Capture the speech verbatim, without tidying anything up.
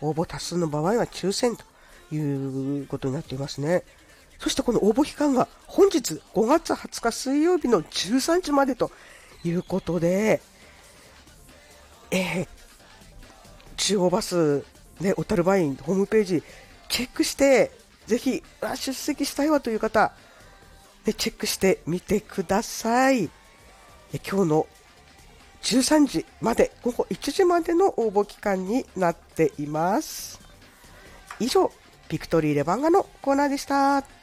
応募多数の場合は抽選ということになっていますね。そしてこの応募期間が本日ごがつはつか水曜日のじゅうさんじまでということで、えー、中央バス、ね、小樽バインホームページチェックして、ぜひ出席したいわという方、ね、チェックしてみてください。え今日のじゅうさんじまで、午後いちじまでの応募期間になっています。以上、ビクトリーレバンガのコーナーでした。